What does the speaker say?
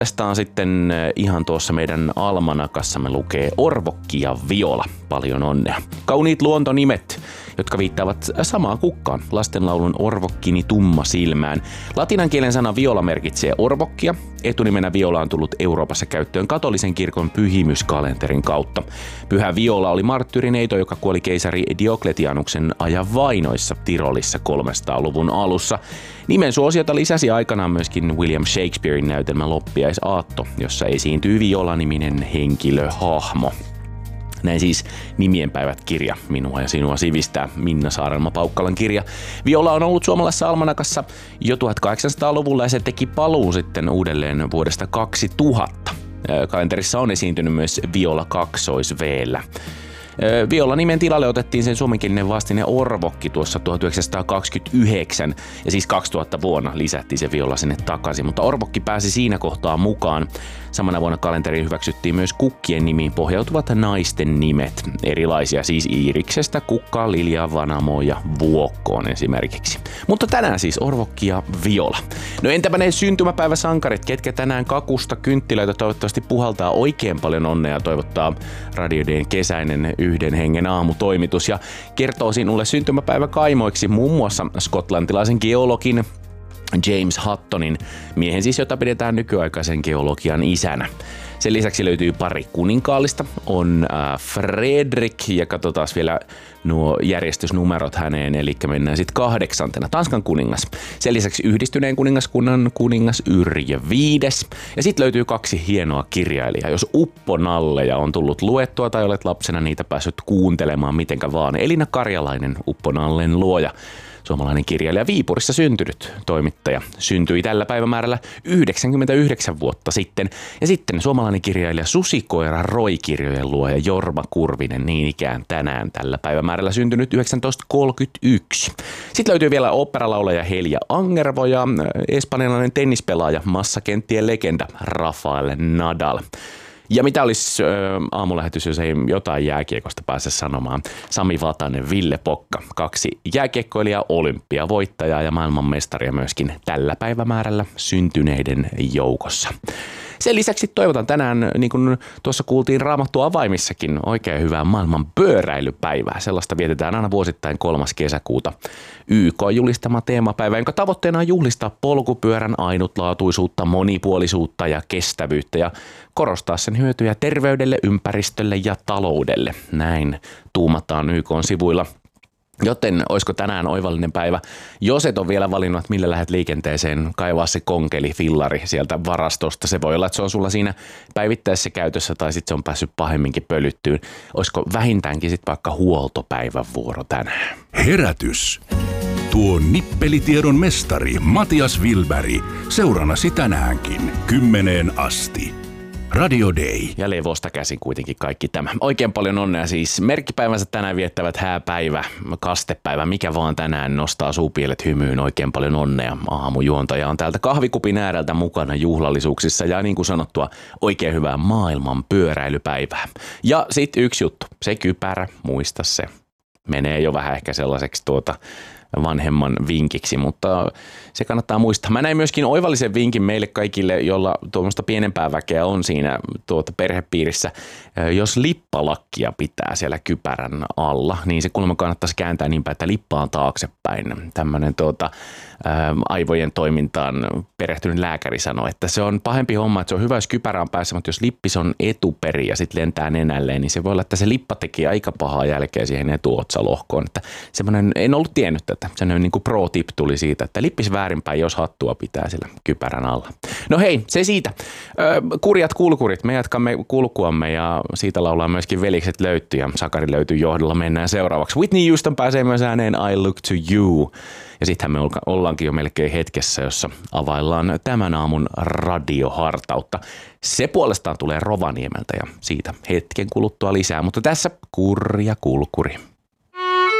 Puolestaan sitten ihan tuossa meidän almanakassamme lukee Orvokki ja Viola. Paljon onnea. Kauniit luontonimet, jotka viittaavat samaan kukkaan. Lastenlaulun Orvokkini tumma silmään. Latinan kielen sana viola merkitsee orvokkia. Etunimenä viola on tullut Euroopassa käyttöön katolisen kirkon pyhimyskalenterin kautta. Pyhä Viola oli marttyyrineito, joka kuoli keisari Diokletianuksen ajan vainoissa Tirolissa 300-luvun alussa. Nimen suosiota lisäsi aikanaan myöskin William Shakespearein näytelmä Loppiaisaatto, jossa esiintyy Viola-niminen henkilöhahmo. Näin siis Nimienpäivät-kirja, minua ja sinua sivistää, Minna Saarelma-Paukkalan kirja. Viola on ollut suomalaisessa almanakassa jo 1800-luvulla ja se teki paluun sitten uudelleen vuodesta 2000. Kalenterissa on esiintynyt myös Viola kaksois-V:llä. Viola-nimen tilalle otettiin sen suomenkielinen vastine Orvokki tuossa 1929 ja siis 2000 vuonna lisättiin se Viola sinne takaisin, mutta Orvokki pääsi siinä kohtaa mukaan. Samana vuonna kalenteriin hyväksyttiin myös kukkien nimiin pohjautuvat naisten nimet, erilaisia siis Iiriksestä, Kukkaan, Liljaan, Vanamoon ja Vuokkoon esimerkiksi. Mutta tänään siis Orvokki ja Viola. No entäpä ne syntymäpäiväsankarit, ketkä tänään kakusta kynttilöitä toivottavasti puhaltaa oikein paljon onnea, toivottaa Radio D:n kesäinen yhden hengen aamutoimitus ja kertoo sinulle syntymäpäiväkaimoiksi muun muassa skotlantilaisen geologin James Huttonin, miehen siis, jota pidetään nykyaikaisen geologian isänä. Sen lisäksi löytyy pari kuninkaallista, on Fredrik ja katsotaan vielä nuo järjestysnumerot häneen, eli mennään sitten 8. Tanskan kuningas. Sen lisäksi Yhdistyneen kuningaskunnan kuningas Yrjö V. Ja sitten löytyy 2 hienoa kirjailijaa. Jos Upponalleja on tullut luettua tai olet lapsena niitä päässyt kuuntelemaan mitenkä vaan. Elina Karjalainen, Upponallen luoja. Suomalainen kirjailija Viipurissa syntynyt toimittaja syntyi tällä päivämäärällä 99 vuotta sitten. Ja sitten suomalainen kirjailija Susikoira Roy-kirjojen luoja Jorma Kurvinen niin ikään tänään tällä päivämäärällä syntynyt 1931. Sitten löytyy vielä oopperalaulaja Helja Angervo ja espanjalainen tennispelaaja massakenttien legenda Rafael Nadal. Ja mitä olisi aamulähetys, jos ei jotain jääkiekosta pääse sanomaan. Sami Vatanen, Ville Pokka, 2 jääkiekkoilijaa, olympiavoittajaa ja maailmanmestaria myöskin tällä päivämäärällä syntyneiden joukossa. Sen lisäksi toivotan tänään, niin kuin tuossa kuultiin Raamattu avaimissakin, oikein hyvää maailman pyöräilypäivää. Sellaista vietetään aina vuosittain 3. kesäkuuta. YK julistama teemapäivä, jonka tavoitteena on juhlistaa polkupyörän ainutlaatuisuutta, monipuolisuutta ja kestävyyttä ja korostaa sen hyötyjä terveydelle, ympäristölle ja taloudelle. Näin tuumataan YK:n sivuilla. Joten olisiko tänään oivallinen päivä, jos et ole vielä valinnut, että millä lähdet liikenteeseen, kaivaa se konkeli, fillari sieltä varastosta. Se voi olla, että se on sulla siinä päivittäisessä käytössä tai sitten se on päässyt pahemminkin pölyttyyn. Olisiko vähintäänkin sitten vaikka huoltopäivän vuoro tänään? Herätys. Tuo nippelitiedon mestari Matias Wilberg seurannasi tänäänkin 10 asti. Radio Day. Ja levosta käsin kuitenkin kaikki tämä. Oikein paljon onnea siis. Merkkipäivänsä tänään viettävät hääpäivä, kastepäivä, mikä vaan tänään nostaa suupielet hymyyn. Oikein paljon onnea. Aamujuontaja on täältä kahvikupin ääreltä mukana juhlallisuuksissa ja niin kuin sanottua, oikein hyvää maailman pyöräilypäivää. Ja sitten yksi juttu, se kypärä, muista se. Menee jo vähän ehkä sellaiseksi vanhemman vinkiksi, mutta se kannattaa muistaa. Mä näin myöskin oivallisen vinkin meille kaikille, jolla tuommoista pienempää väkeä on siinä perhepiirissä. Jos lippalakkia pitää siellä kypärän alla, niin se kuulemma kannattaisi kääntää niin päin, että lippa on taaksepäin. Tämmöinen aivojen toimintaan perehtynyt lääkäri sanoi, että se on pahempi homma, että se on hyvä, jos kypärä on päässä, mutta jos lippis on etuperi ja sitten lentää nenälleen, niin se voi olla, että se lippa tekee aika pahaa jälkeä siihen etuotsalohkoon. Että semmoinen, en ollut tiennyt tätä, semmoinen niin kuin pro-tip tuli siitä, että lippis väärinpäin, jos hattua pitää sillä kypärän alla. No hei, se siitä. Kurjat kulkurit, me jatkamme kulkuamme ja siitä laulaa myöskin Velikset löytty ja Sakari löytyy johdolla. Mennään seuraavaksi. Whitney Houston pääsee myös ääneen I Look to You. Ja sittenhän me ollaankin jo melkein hetkessä, jossa availlaan tämän aamun radiohartautta. Se puolestaan tulee Rovaniemeltä ja siitä hetken kuluttua lisää, mutta tässä kurja kulkuri.